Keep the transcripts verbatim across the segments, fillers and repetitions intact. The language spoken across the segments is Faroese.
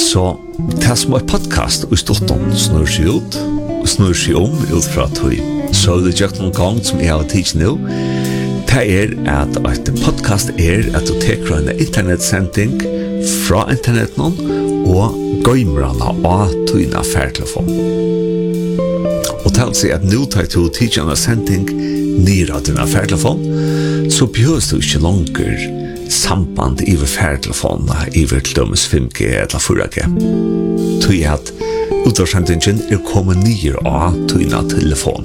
Så det som er podcast og ståtton snur seg ut, og snur seg om ut fra tøy. Så det gjør noen gang som jeg har tids nå, det er at et podcast er at du teker en internetsending fra internetten og gøymrene av tøyna færtelefon. Og til å si at nå tar du tids en sending nere av dina færtelefon, så behøves du ikke langer samband i færtelefonene i til dømes fem G eller fire G. Tøy at utvarsendingen er kommet nere av tøyna telefon.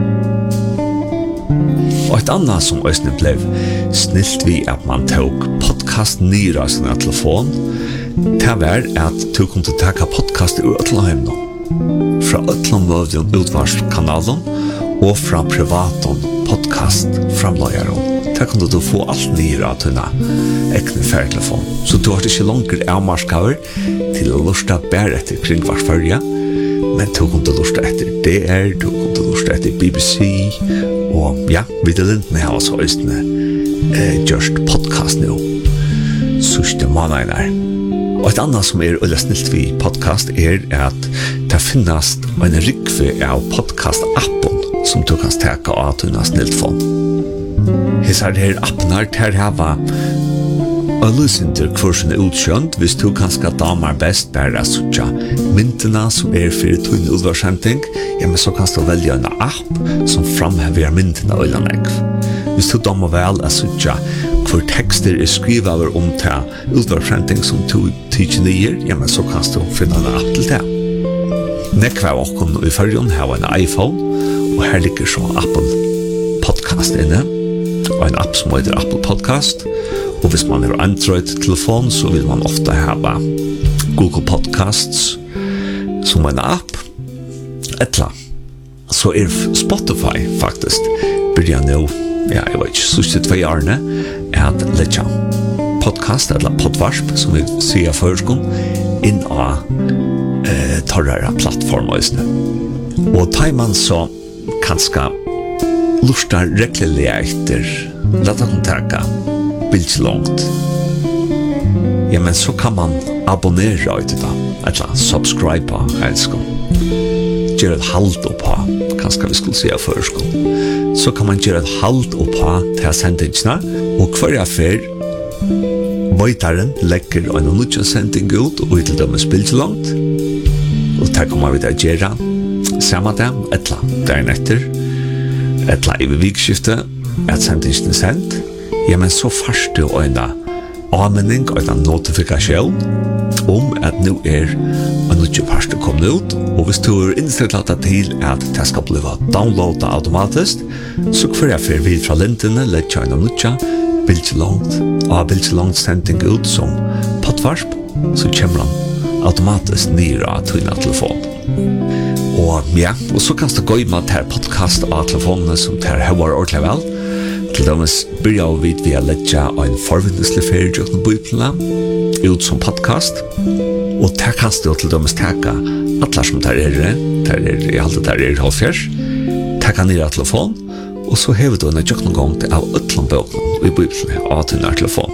Og et annet som også ble snilt vi at man tok podcast nere av sin telefon, det var at du kunne ta podcast ur Øtlandheimene, fra Øtlandmøvden utvarskanalen og fra privaten podcast framløyeren. Der kunne du få alt nere av tøyna ekne færtelefon. Så du har ikke langer avmarskaver til å lusta bare etter kringvarsfølge, men du kunne lusta etter D R, du kunne lusta etter B B C, og ja, vi er lintene her også østene eh, gjørst podcast nå, sørste måneden er. Og et annet som er øyla snilt vi podcast er at det finnes en rikve av podcast-appen som du kan steka av tøyna sniltfond. Hesar her appnar ter hava og lysinter kursen er utkjønt hvis du kanskje damer best bare sutja myntena som er fyrir tøyne utvarsending, ja, men så kan du velge en app som framhever myntena øylanegg. Hvis du damer vel er sutja hvor tekster er skrivet over om til utvarsending som du tidser nye, ja, men så kan du finne en app til det. Nekva av okken i fyrjon har en iPhone, og her ligger så appen podcast inne, og en app som heter Apple Podcast. Og hvis man har Android-telefon, så vil man ofte ha Google Podcasts som en app. Etla. Så er Spotify faktisk begynner nå, ja, jeg vet ikke, siste tvei årene, er at letja podcast, eller podvarsp, som vi sier førskon, inn av eh, torrere plattformer. Og tar man så kanskje lustar rekkelig etter, leta kontakta bildslångt. Ja, men så kan man abonnera ut det, eller subscribe på helskon. Gjør et halt oppa, kanskje vi skulle si av førskon. Så kan man gjøre et halt oppa til sendingsene, og hver affær vøytaren legger en nødvendig sending ut og til dømes bildslångt. Og der kommer vi til å gjøre samme dem, etla, der etter, etla i vikskiftet, at sendingen er sendt, ja, men så først du en anmenning og en notifikasjon om at nå er en nødvendig først kommet ut, og hvis du er innstilt til at det skal bli downloadet automatisk, så får jeg for vid fra lintene, lett jeg en nødvendig bildslångt, og bildslångt sending ut som podvarsp, så kommer han automatisk nere av tøyna telefon. Og ja, og så kan du gå i med til podcast av telefonene som tar høyere ordentlig vel. Til dømes byrja å vite via letja av en forvindeslig ferie til bøyplene ut som podcast. Og der kan du til dømes teka atler som tar er, tar er, i alt det der er halvfjers, teka nere av telefon, og så hever du en tjøkken gang til av utlandbøkene i bøyplene av til telefon.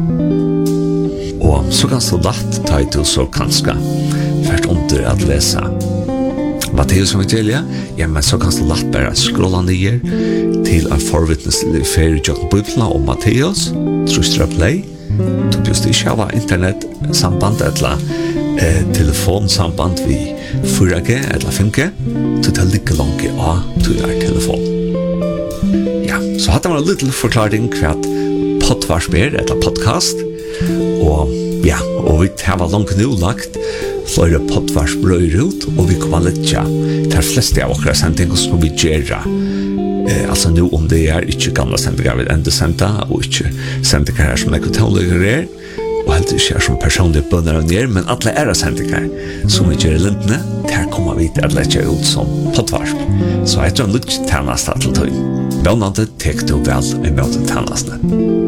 Og så kan du lagt ta i til så kanskje først under at lese Matteus evangeliet, ja, men så kan du lagt bare scrolla nyer til en forvittneslig ferie i Bibelen om Matteus, trustra play, du just ikke har internetsamband eller eh, telefonsamband ved fire G eller fem G, du tar like langt av til er telefon. Ja, så hadde man en liten forklaring hva podvarsp er, eller podcast, og ja, og vi har langt nå lagt flere podvarsp røyre ut, og vi kommer litt ja, til fleste av okra sendinger som vi gjør. Eh, altså nå om det er ikke gamle sendinger vi enda senda, og ikke sendinger her som ekotonligere er, og helt ikke er som personlige bønner og nere, men alle er sendinger som vi gjør i lintene, der kommer vi til å lette ut som podvarsp. Så jeg tror en litt tjeneste til tøy. Vennende tek du vel i møte tjenestene.